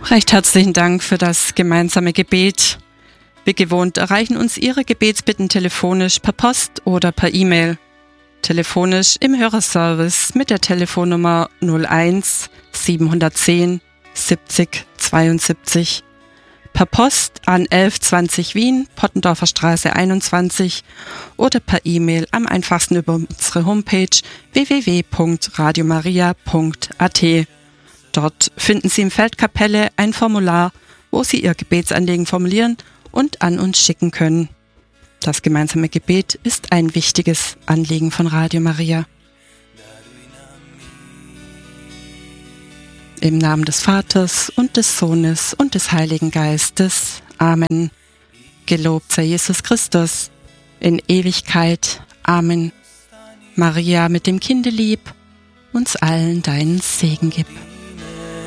Recht herzlichen Dank für das gemeinsame Gebet. Wie gewohnt erreichen uns Ihre Gebetsbitten telefonisch per Post oder per E-Mail. Telefonisch im Hörerservice mit der Telefonnummer 01 710 70 72. Per Post an 1120 Wien, Pottendorfer Straße 21 oder per E-Mail am einfachsten über unsere Homepage www.radiomaria.at. Dort finden Sie im Feld Kapelle ein Formular, wo Sie Ihr Gebetsanliegen formulieren und an uns schicken können. Das gemeinsame Gebet ist ein wichtiges Anliegen von Radio Maria. Im Namen des Vaters und des Sohnes und des Heiligen Geistes. Amen. Gelobt sei Jesus Christus in Ewigkeit. Amen. Maria mit dem Kinde lieb, uns allen deinen Segen gib.